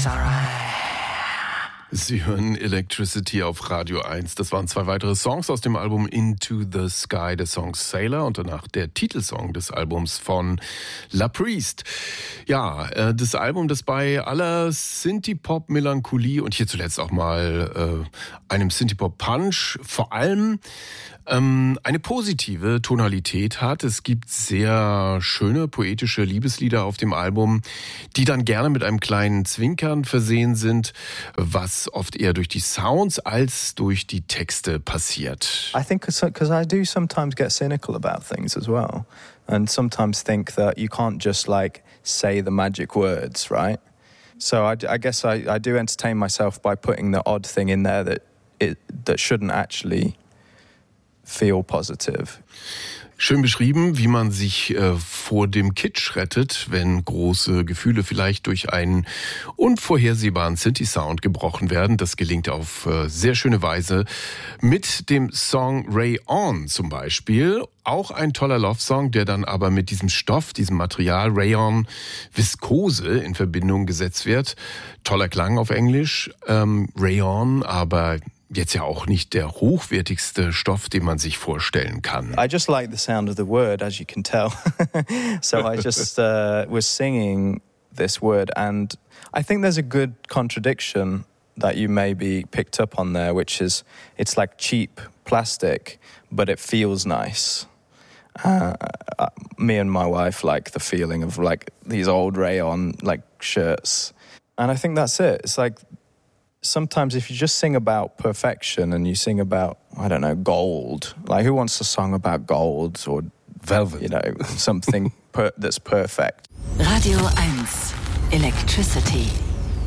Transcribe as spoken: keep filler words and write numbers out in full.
Everything's alright. Sie hören Electricity auf Radio eins. Das waren zwei weitere Songs aus dem Album Into the Sky, der Song Sailor und danach der Titelsong des Albums von La Priest. Ja, das Album, das bei aller Synthie-Pop-Melancholie und hier zuletzt auch mal äh, einem Synthie-Pop-Punch vor allem ähm, eine positive Tonalität hat. Es gibt sehr schöne, poetische Liebeslieder auf dem Album, die dann gerne mit einem kleinen Zwinkern versehen sind, was oft eher durch die Sounds als durch die Texte passiert. I think because I do sometimes get cynical about things as well, and sometimes think that you can't just like say the magic words, right? So I, I guess I, I do entertain myself by putting the odd thing in there that it that shouldn't actually feel positive. Schön beschrieben, wie man sich äh, vor dem Kitsch rettet, wenn große Gefühle vielleicht durch einen unvorhersehbaren Synthi-Sound gebrochen werden. Das gelingt auf äh, sehr schöne Weise mit dem Song Ray On zum Beispiel. Auch ein toller Love-Song, der dann aber mit diesem Stoff, diesem Material Rayon Viskose in Verbindung gesetzt wird. Toller Klang auf Englisch, ähm, Rayon, aber jetzt ja auch nicht der hochwertigste Stoff, den man sich vorstellen kann. I just like the sound of the word, as you can tell. So I just uh, was singing this word, and I think there's a good contradiction that you maybe picked up on there, which is it's like cheap plastic, but it feels nice. Uh, uh, me and my wife like the feeling of like these old rayon like shirts, and I think that's it. It's like sometimes if you just sing about perfection and you sing about, I don't know, gold, like who wants a song about gold or velvet, you know, something per- that's perfect. Radio eins, Electricity.